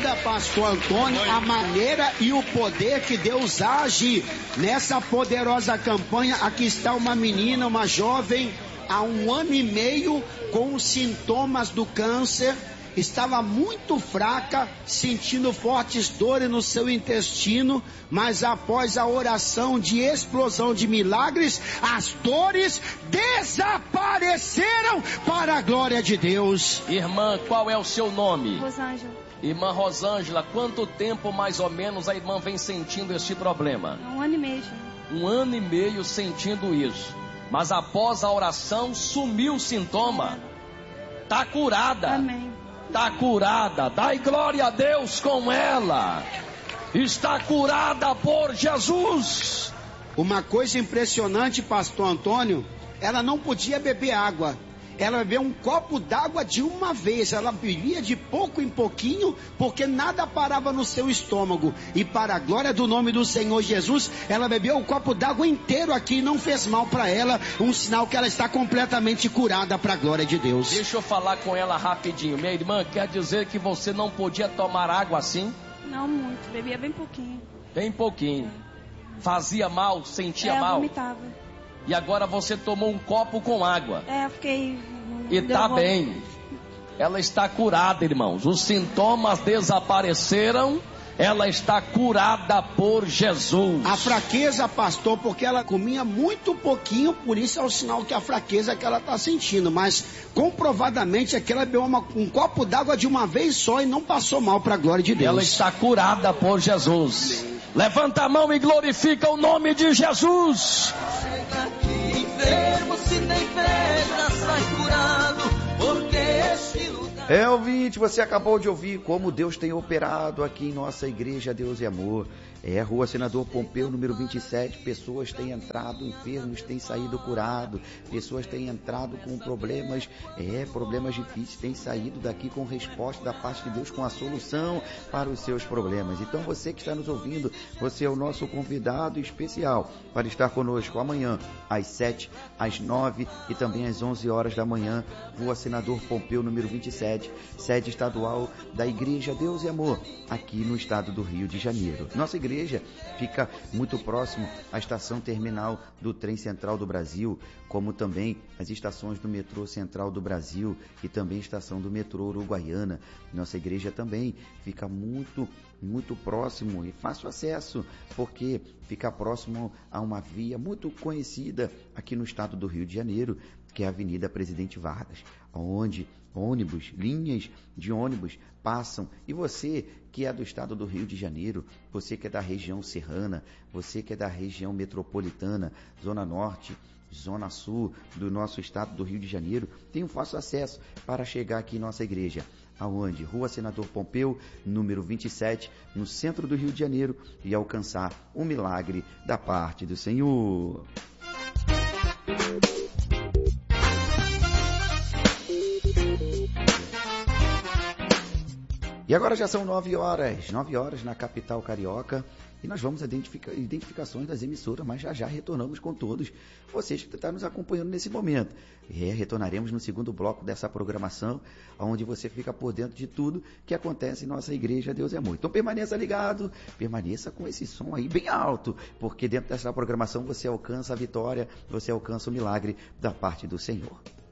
Olha, pastor Antônio, a maneira e o poder que Deus age nessa poderosa campanha. Aqui está uma menina, uma jovem, há 1 ano e meio, com os sintomas do câncer. Estava muito fraca, sentindo fortes dores no seu intestino, mas após a oração de explosão de milagres, as dores desapareceram para a glória de Deus. Irmã, qual é o seu nome? Rosângela. Irmã Rosângela, quanto tempo mais ou menos a irmã vem sentindo este problema? 1 ano e meio. 1 ano e meio sentindo isso. Mas após a oração, sumiu o sintoma. Está curada. Amém. Está curada, dai glória a Deus com ela, está curada por Jesus. Uma coisa impressionante, pastor Antônio, ela não podia beber água, ela bebeu um copo d'água de uma vez, ela bebia de pouco em pouquinho, porque nada parava no seu estômago, e para a glória do nome do Senhor Jesus, ela bebeu o copo d'água inteiro aqui e não fez mal para ela, um sinal que ela está completamente curada para a glória de Deus. Deixa eu falar com ela rapidinho. Minha irmã, quer dizer que você não podia tomar água assim? Não muito, bebia bem pouquinho. Bem pouquinho. Fazia mal, sentia eu mal? Vomitava. E agora você tomou um copo com água. Eu fiquei... E está bem. Ela está curada, irmãos. Os sintomas desapareceram. Ela está curada por Jesus. A fraqueza, pastor, porque ela comia muito pouquinho, por isso é o sinal que a fraqueza que ela está sentindo. Mas comprovadamente é que ela bebeu um copo d'água de uma vez só e não passou mal para a glória de Deus. Ela está curada por Jesus. Levanta a mão e glorifica o nome de Jesus. Chega aqui, enfermo, se tem pedra, sai curado, porque este lugar... Ouvinte, você acabou de ouvir como Deus tem operado aqui em nossa igreja Deus e Amor. Rua Senador Pompeu, número 27, pessoas têm entrado, enfermos têm saído curado, pessoas têm entrado com problemas difíceis, têm saído daqui com resposta da parte de Deus, com a solução para os seus problemas. Então você que está nos ouvindo, você é o nosso convidado especial para estar conosco amanhã, às 7, às 9 e também às 11 horas da manhã, Rua Senador Pompeu, número 27, sede estadual da Igreja Deus e Amor, aqui no estado do Rio de Janeiro. Nossa igreja fica muito próximo à estação terminal do Trem Central do Brasil, como também as estações do metrô Central do Brasil e também a estação do metrô Uruguaiana. Nossa igreja também fica muito próximo e fácil acesso, porque fica próximo a uma via muito conhecida aqui no estado do Rio de Janeiro, que é a Avenida Presidente Vargas, onde linhas de ônibus passam. E você que é do estado do Rio de Janeiro, você que é da região serrana, você que é da região metropolitana, Zona Norte, Zona Sul do nosso estado do Rio de Janeiro, tem um fácil acesso para chegar aqui em nossa igreja. Aonde? Rua Senador Pompeu, número 27, no centro do Rio de Janeiro, e alcançar um milagre da parte do Senhor. E agora já são 9 horas na capital carioca, e nós vamos identificações das emissoras, mas já retornamos com todos vocês que estão nos acompanhando nesse momento. Retornaremos no segundo bloco dessa programação, onde você fica por dentro de tudo que acontece em nossa igreja Deus é Amor. Então permaneça ligado, permaneça com esse som aí bem alto, porque dentro dessa programação você alcança a vitória, você alcança o milagre da parte do Senhor.